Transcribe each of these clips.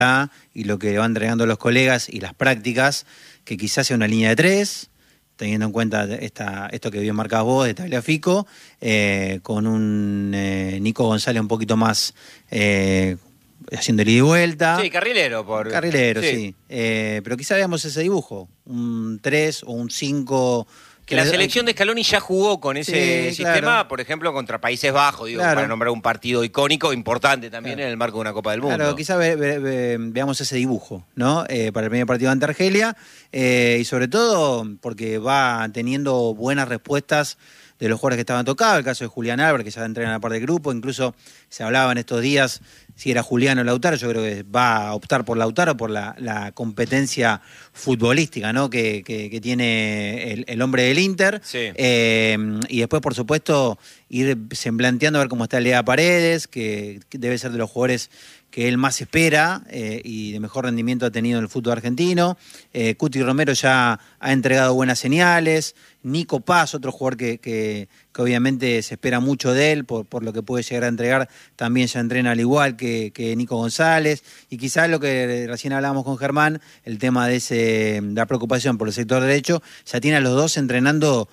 y lo que van entregando los colegas y las prácticas, que quizás sea una línea de 3, teniendo en cuenta esto que bien marcás vos de Tagliafico, con un Nico González un poquito más haciendo ida y vuelta. Sí, carrilero. Carrilero, sí. Pero quizás veamos ese dibujo, un 3 o un 5... Que la selección de Scaloni ya jugó con ese sistema, claro. Por ejemplo, contra Países Bajos, digo, claro. Para nombrar un partido icónico, importante también, claro. En el marco de una Copa del Mundo. Claro, quizás veamos ese dibujo, ¿no? Para el primer partido ante Argelia, y sobre todo porque va teniendo buenas respuestas de los jugadores que estaban tocados, el caso de Julián Álvarez, que ya entrena en la parte del grupo, incluso se hablaba en estos días si era Julián o Lautaro. Yo creo que va a optar por Lautaro por la competencia futbolística, ¿no? que tiene el hombre del Inter. Sí. Y después, por supuesto, ir semblanteando a ver cómo está Lea Paredes, que debe ser de los jugadores que él más espera y de mejor rendimiento ha tenido en el fútbol argentino. Cuti Romero ya ha entregado buenas señales. Nico Paz, otro jugador que obviamente se espera mucho de él por lo que puede llegar a entregar, también ya entrena al igual que Nico González. Y quizás lo que recién hablábamos con Germán, el tema de la preocupación por el sector derecho, ya tiene a los dos entrenando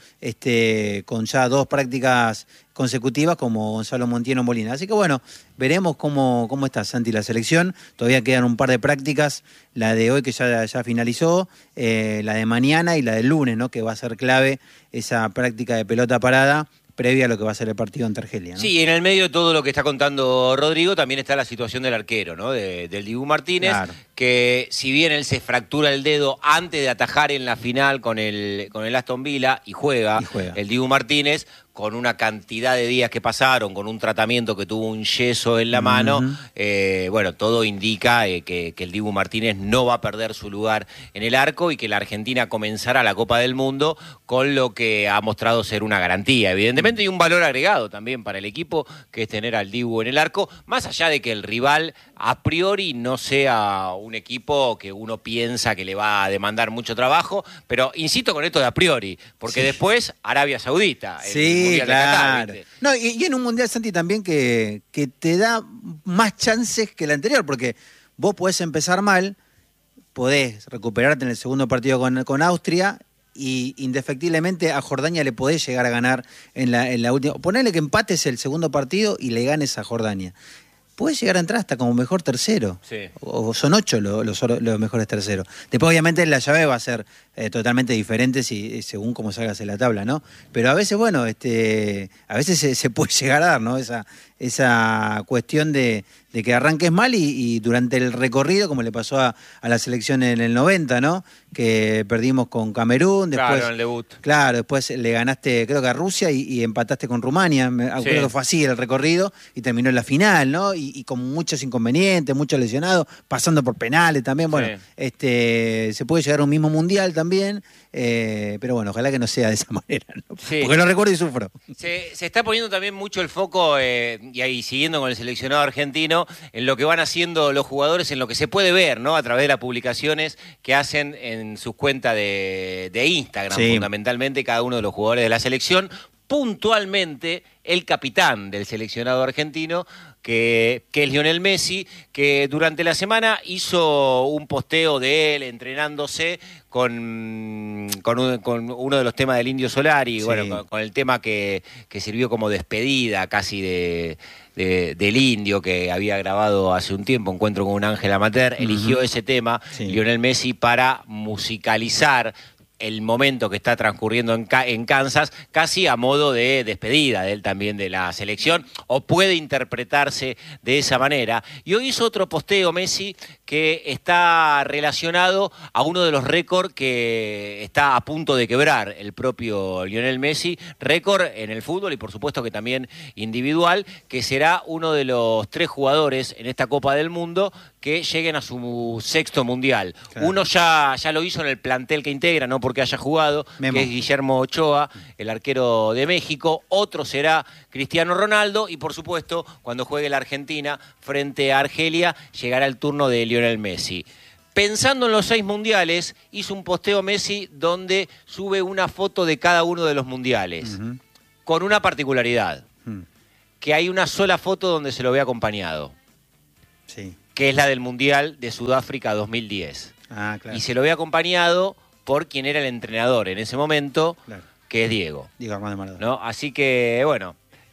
con ya 2 prácticas consecutivas como Gonzalo Montiel Molina. Así que bueno, veremos cómo está, Santi, la selección. Todavía quedan un par de prácticas, la de hoy que ya finalizó, la de mañana y la del lunes, ¿no? Que va a ser clave esa práctica de pelota parada previa a lo que va a ser el partido ante Argelia, ¿no? Sí, en el medio de todo lo que está contando Rodrigo también está la situación del arquero, ¿no? Del Dibu Martínez, claro. Que si bien él se fractura el dedo antes de atajar en la final con el Aston Villa y juega. El Dibu Martínez, con una cantidad de días que pasaron, con un tratamiento que tuvo un yeso en la mano, bueno, todo indica que el Dibu Martínez no va a perder su lugar en el arco y que la Argentina comenzará la Copa del Mundo con lo que ha mostrado ser una garantía, evidentemente, y un valor agregado también para el equipo, que es tener al Dibu en el arco, más allá de que el rival a priori no sea un equipo que uno piensa que le va a demandar mucho trabajo, pero insisto con esto de a priori, porque después Arabia Saudita. Sí, claro. No, y en un mundial, Santi, también que te da más chances que el anterior, porque vos podés empezar mal, podés recuperarte en el segundo partido con Austria y indefectiblemente a Jordania le podés llegar a ganar en la última. Ponele que empates el segundo partido y le ganes a Jordania. Puedes llegar a entrar hasta como mejor tercero. Sí. O son 8 los mejores terceros. Después, obviamente, la llave va a ser totalmente diferente según cómo salgas en la tabla, ¿no? Pero a veces, bueno, a veces se puede llegar a dar, ¿no? Esa cuestión de que arranques mal y durante el recorrido, como le pasó a la selección en el 90, ¿no? Que perdimos con Camerún. Después, claro, en el debut. Claro, después le ganaste, creo que a Rusia y empataste con Rumania. Creo que fue así el recorrido y terminó en la final, ¿no? Y con muchos inconvenientes, muchos lesionados, pasando por penales también. Bueno, se puede llegar a un mismo mundial también, pero bueno, ojalá que no sea de esa manera, ¿no? Sí. Porque lo recuerdo y sufro. Se está poniendo también mucho el foco, y ahí siguiendo con el seleccionado argentino, en lo que van haciendo los jugadores, en lo que se puede ver, ¿no? A través de las publicaciones que hacen en sus cuentas de Instagram, fundamentalmente, cada uno de los jugadores de la selección. Puntualmente el capitán del seleccionado argentino, que es Lionel Messi, que durante la semana hizo un posteo de él entrenándose con uno de los temas del Indio Solari, bueno, con el tema que sirvió como despedida casi del Indio, que había grabado hace un tiempo, Encuentro con un ángel amateur. Eligió ese tema, Lionel Messi, para musicalizar el momento que está transcurriendo en Kansas, casi a modo de despedida de él también de la selección, o puede interpretarse de esa manera. Y hoy hizo otro posteo Messi que está relacionado a uno de los récords que está a punto de quebrar el propio Lionel Messi, récord en el fútbol y por supuesto que también individual, que será uno de los 3 jugadores en esta Copa del Mundo que lleguen a su 6º mundial. Claro. Uno ya lo hizo en el plantel que integra, no porque haya jugado, que es Guillermo Ochoa, el arquero de México. Otro será Cristiano Ronaldo y, por supuesto, cuando juegue la Argentina frente a Argelia, llegará el turno de Lionel Messi. Pensando en los 6 mundiales, hizo un posteo Messi donde sube una foto de cada uno de los mundiales, con una particularidad, que hay una sola foto donde se lo ve acompañado. Sí. que es la del Mundial de Sudáfrica 2010. Ah, claro. Y se lo ve acompañado por quien era el entrenador en ese momento, Claro. que es Diego. Diego Armando Maradona. ¿No? Así que, bueno,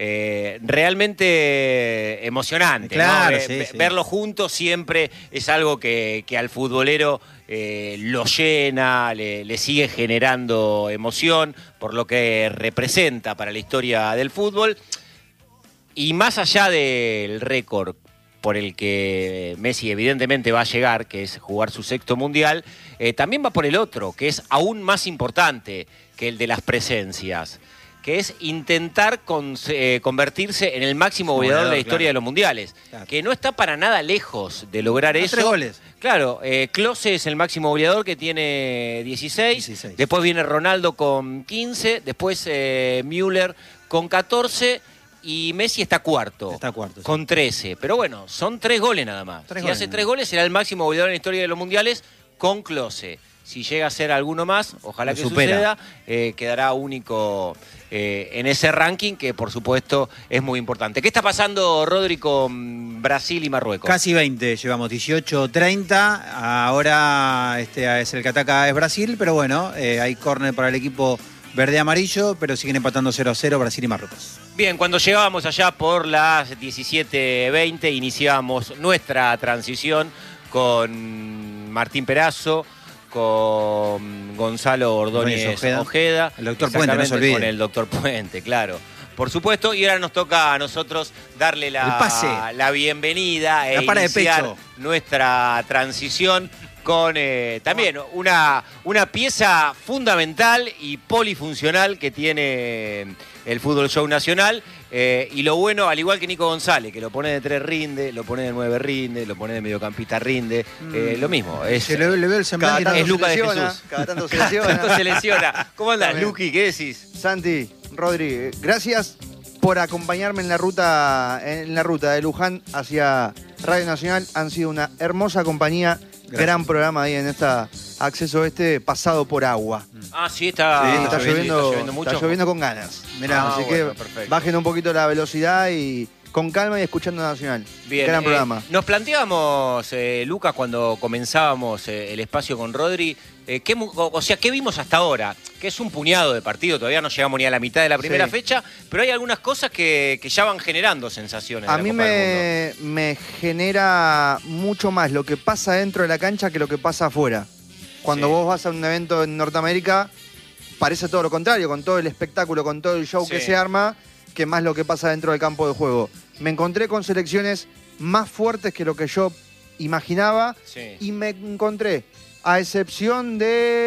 realmente emocionante. Claro, ¿no? sí. Verlo juntos siempre es algo que al futbolero lo llena, le sigue generando emoción por lo que representa para la historia del fútbol. Y más allá del récord por el que Messi evidentemente va a llegar, que es jugar su sexto mundial, también va por el otro, que es aún más importante que el de las presencias, que es intentar convertirse en el máximo goleador de la historia, claro, de los mundiales, claro, que no está para nada lejos de lograr eso. 3 goles. Claro, Klose es el máximo goleador, que tiene 16, después viene Ronaldo con 15, después Müller con 14... Y Messi está cuarto. Está cuarto, sí. Con 13. Pero bueno, son 3 goles nada más. Si hace 3 goles, será el máximo goleador en la historia de los mundiales con Klose. Si llega a ser alguno más, ojalá que suceda, quedará único en ese ranking, que por supuesto es muy importante. ¿Qué está pasando, Rodri, con Brasil y Marruecos? Casi 20, llevamos 18-30. Ahora es el que ataca es Brasil, pero bueno, hay córner para el equipo verde-amarillo, pero siguen empatando 0-0 Brasil y Marruecos. Bien, cuando llegábamos allá por las 17:20, iniciábamos nuestra transición con Martín Perazo, con Gonzalo Ordóñez Ojeda. El doctor Puente, no se olvide. Con el doctor Puente, claro. Por supuesto, y ahora nos toca a nosotros darle la bienvenida e iniciar nuestra transición con también una pieza fundamental y polifuncional que tiene el Fútbol Show Nacional. Y lo bueno, al igual que Nico González, que lo pone de 3 rinde, lo pone de 9 rinde, lo pone de mediocampista rinde, lo mismo. Le veo el semblante. Es Lucas de Jesús. Cada tanto se lesiona. Cada tanto se lesiona. ¿Cómo andás, Luqui? ¿Qué decís? Santi, Rodri, gracias por acompañarme en la ruta de Luján hacia Radio Nacional. Han sido una hermosa compañía. Gracias. Gran programa ahí en esta Acceso pasado por agua. Ah, sí, está lloviendo mucho. Está lloviendo con ganas. Mirá, así que bajen un poquito la velocidad y con calma y escuchando Nacional. Bien, gran programa. Nos planteábamos, Lucas, cuando comenzábamos el espacio con Rodri, ¿qué vimos hasta ahora? Que es un puñado de partido, todavía no llegamos ni a la mitad de la primera fecha, pero hay algunas cosas que ya van generando sensaciones. A mí me genera mucho más lo que pasa dentro de la cancha que lo que pasa afuera. Cuando vos vas a un evento en Norteamérica, parece todo lo contrario, con todo el espectáculo, con todo el show que se arma, que más lo que pasa dentro del campo de juego. Me encontré con selecciones más fuertes que lo que yo imaginaba y me encontré, a excepción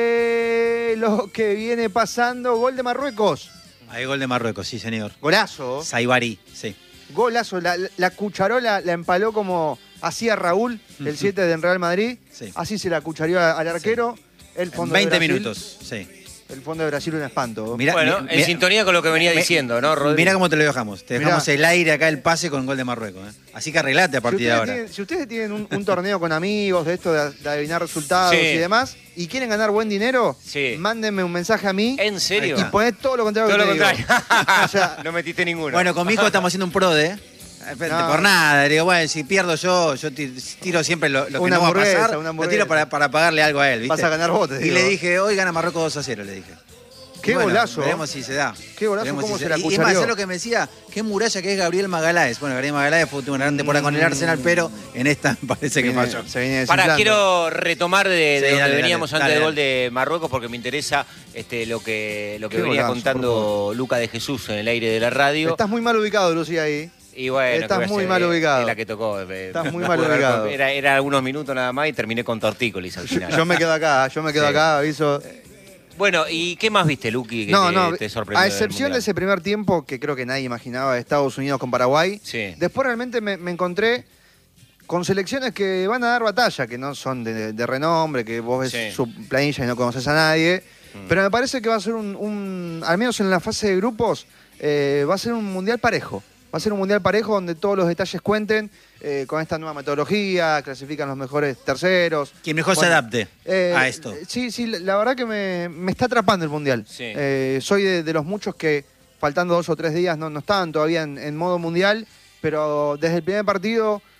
de lo que viene pasando, gol de Marruecos. Hay gol de Marruecos, sí, señor. Golazo. Saibari, sí. Golazo, la cucharola la empaló como hacía Raúl, el 7 del Real Madrid. Sí. Así se la cuchareó al arquero. El fondo en 20 de Brasil, minutos, sí. El fondo de Brasil un espanto. En sintonía con lo que venía diciendo, ¿no, Rodri? Mira cómo te lo dejamos. Te dejamos el aire acá, el pase con gol de Marruecos. Así que arreglate a partir de ahora. Si ustedes tienen un torneo con amigos de esto de adivinar resultados y demás, y quieren ganar buen dinero, mándenme un mensaje a mí. ¿En serio? Y poned todo lo contrario que te digo. O sea, no metiste ninguno. Bueno, con mi hijo estamos haciendo un PRODE. Por nada, le digo, bueno, si pierdo yo tiro siempre lo que no va a pasar, lo tiro para pagarle algo a él, ¿viste? Vas a ganar vos, te digo. Y le dije, hoy gana Marruecos 2-0, le dije. Qué golazo. Veremos si se da. Qué golazo, cómo se la cuchareó. Y es más, es lo que me decía, qué muralla que es Gabriel Magaláes. Bueno, Gabriel Magaláes fue una gran temporada con el Arsenal, pero en esta parece que falló. Quiero retomar de donde veníamos antes del gol de Marruecos, porque me interesa lo que venía contando Lucas de Jesús en el aire de la radio. Estás muy mal ubicado, Lucía, ahí. Y bueno, estás muy mal ubicado. Es la que tocó. Estás muy mal ubicado. Era algunos minutos nada más y terminé con tortícolis al final. Yo me quedo acá, aviso. Bueno, ¿y qué más viste, Luqui, que te sorprendió? A excepción de ese primer tiempo, que creo que nadie imaginaba, de Estados Unidos con Paraguay, después realmente me encontré con selecciones que van a dar batalla, que no son de renombre, que vos ves su planilla y no conoces a nadie, pero me parece que va a ser al menos en la fase de grupos, va a ser un mundial parejo. Va a ser un mundial parejo donde todos los detalles cuenten con esta nueva metodología, clasifican los mejores terceros. Quien mejor se adapte a esto. Sí, la verdad que me está atrapando el mundial. Sí. Soy de los muchos que, faltando 2 o 3 días, no estaban todavía en modo mundial, pero desde el primer partido,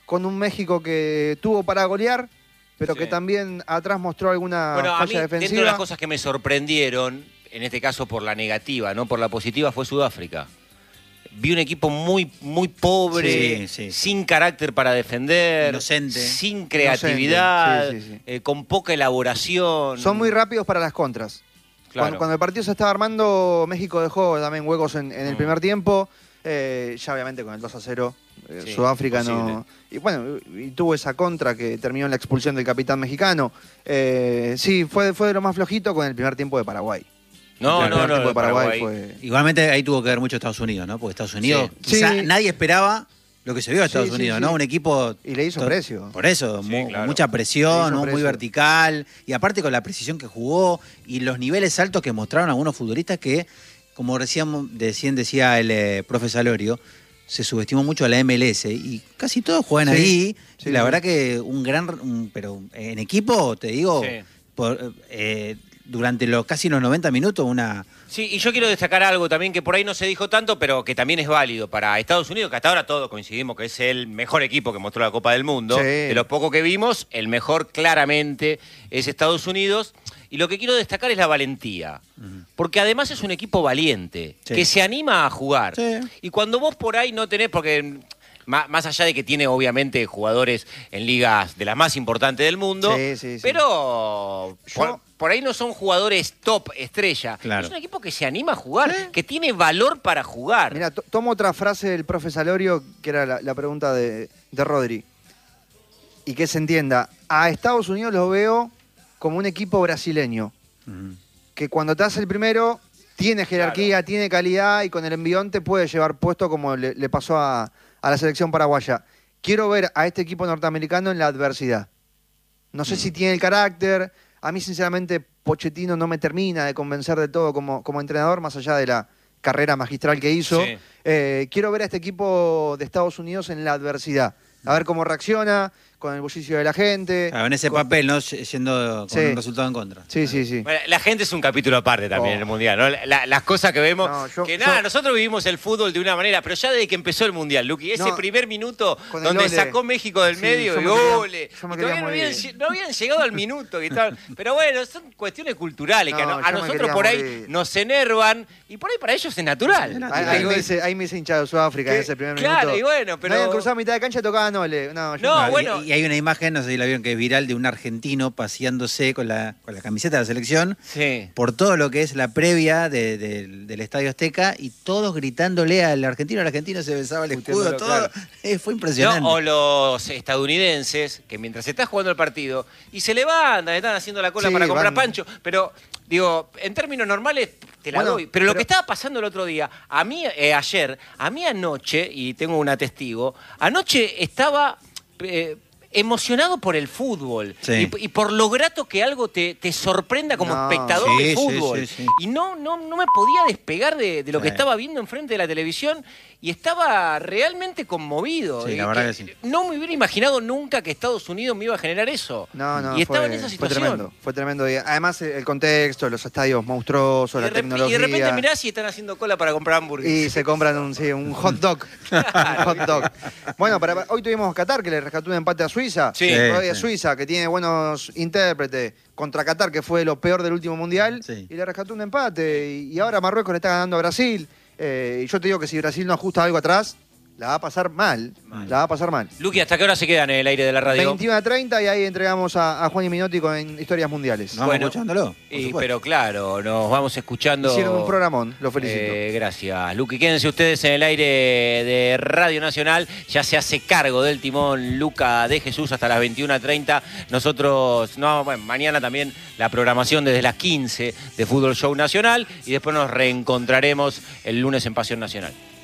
con un México que tuvo para golear, pero Sí. que también atrás mostró alguna Bueno, a mí, falla defensiva. dentro de las cosas que me sorprendieron, en este caso por la negativa, no por la positiva, fue Sudáfrica. Vi un equipo muy, muy pobre, Sí, sí. sin carácter para defender, Inocente. sin creatividad, Inocente, sí. con poca elaboración. Son muy rápidos para las contras. Claro. Cuando el partido se estaba armando, México dejó también huecos en el primer tiempo. Ya obviamente con el 2-0, Sí, Sudáfrica imposible. no... Y bueno, y tuvo esa contra que terminó en la expulsión del capitán mexicano. Sí, fue de lo más flojito con el primer tiempo de Paraguay. No, El no, primer no, tiempo de Paraguay Paraguay. fue... Igualmente ahí tuvo que ver mucho Estados Unidos, ¿no? Porque Estados Unidos, Sí. quizá Sí. nadie esperaba lo que se vio a Estados Sí, sí, Unidos, sí. ¿no? Un equipo... Y le hizo precio. Por eso, Sí, claro. mucha Le presión, hizo ¿no? Muy precio. vertical. Y aparte con la precisión que jugó y los niveles altos que mostraron algunos futbolistas que, como decía el profe Salorio, se subestimó mucho a la MLS y casi todos juegan Sí. ahí. Sí, Y la sí. verdad que pero en equipo, te digo, Sí. durante casi los 90 minutos, una... Sí, y yo quiero destacar algo también que por ahí no se dijo tanto, pero que también es válido para Estados Unidos, que hasta ahora todos coincidimos que es el mejor equipo que mostró la Copa del Mundo. Sí. De lo poco que vimos, el mejor claramente es Estados Unidos. Y lo que quiero destacar es la valentía. Porque además es un equipo valiente, Sí. que se anima a jugar. Sí. Y cuando vos por ahí no tenés, porque más allá de que tiene obviamente jugadores en ligas de las más importantes del mundo, Sí, sí, sí. pero por ahí no son jugadores top estrella. Claro. Es un equipo que se anima a jugar, que tiene valor para jugar. Mira, tomo otra frase del profe Salorio, que era la pregunta de Rodri. Y que se entienda, a Estados Unidos lo veo como un equipo brasileño, que cuando te hace el primero, tiene jerarquía, tiene calidad y con el envión te puede llevar puesto como le pasó a la selección paraguaya. Quiero ver a este equipo norteamericano en la adversidad. No sé si tiene el carácter. A mí, sinceramente, Pochettino no me termina de convencer de todo como entrenador, más allá de la carrera magistral que hizo. Sí. Quiero ver a este equipo de Estados Unidos en la adversidad. A ver cómo reacciona, con el bullicio de la gente. Claro, en ese papel, ¿no? Yendo con Sí. un resultado en contra. Sí, sí, sí. Bueno, la gente es un capítulo aparte también en el Mundial, ¿no? Las cosas que vemos. No, Nosotros vivimos el fútbol de una manera, pero ya desde que empezó el Mundial, Luqui, ese No, primer minuto con el donde ole. sacó México del Sí, medio yo y me quería- ole. yo me Y quería todavía morir. no habían llegado al minuto. Pero bueno, son cuestiones culturales que No, a yo me nosotros quería por ahí morir. nos enervan y por ahí para ellos es natural. Ahí me hice hinchado de Sudáfrica en ese primer Claro, minuto. y bueno, pero. No habían cruzado mitad de cancha y tocaban ole. No, yo No, Claro, bueno. y hay una imagen, no sé si la vieron, que es viral, de un argentino paseándose con la camiseta de la selección Sí. por todo lo que es la previa del Estadio Azteca y todos gritándole al argentino se besaba el escudo, Puteándolo, todo. claro. Fue impresionante. No, o los estadounidenses que mientras está jugando el partido y se levantan, están haciendo la cola Sí, para comprar van. pancho, pero digo, en términos normales te la Bueno, doy. Pero lo pero- que estaba pasando el otro día, a mí ayer, a mí anoche, y tengo una testigo, anoche estaba emocionado por el fútbol Sí. y por lo grato que algo te sorprenda como No. espectador Sí, de sí, fútbol. sí, sí. Y no me podía despegar de lo que Sí. estaba viendo enfrente de la televisión y estaba realmente conmovido. Sí, la verdad que sí. No me hubiera imaginado nunca que Estados Unidos me iba a generar eso. No, y estaba en esa situación. Fue tremendo. Y además el contexto, los estadios monstruosos, la Y tecnología. de repente mirás y están haciendo cola para comprar hamburguesas. Y se compran un hot dog. Un hot dog. Bueno, hoy tuvimos Qatar, que le rescató un empate a Suiza. Sí. Todavía Sí. Suiza, que tiene buenos intérpretes, contra Qatar, que fue lo peor del último mundial. Sí. Y le rescató un empate. Y ahora Marruecos le está ganando a Brasil. Y yo te digo que si Brasil no ajusta algo atrás, la va a pasar mal. La va a pasar mal. Luqui, ¿hasta qué hora se quedan en el aire de la radio? 21:30 y ahí entregamos a Juan y Minotti con Historias Mundiales. ¿Nos vamos Bueno. escuchándolo? Pero claro, nos vamos escuchando. Hicieron un programón, lo felicito. Gracias, Luqui. Quédense ustedes en el aire de Radio Nacional. Ya se hace cargo del timón Luca de Jesús hasta las 21:30. Nosotros, mañana también la programación desde las 15 de Fútbol Show Nacional y después nos reencontraremos el lunes en Pasión Nacional.